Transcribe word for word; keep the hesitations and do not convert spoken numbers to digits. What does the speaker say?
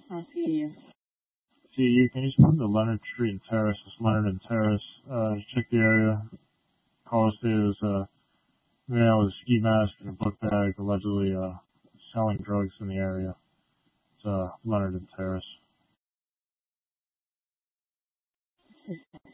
I see you. See, you can just come to Leonard Street and Terrace. It's Leonard and Terrace. Uh, check the area. Caller stated as a male with a ski mask and a book bag, allegedly uh, selling drugs in the area. It's uh, Leonard and Terrace.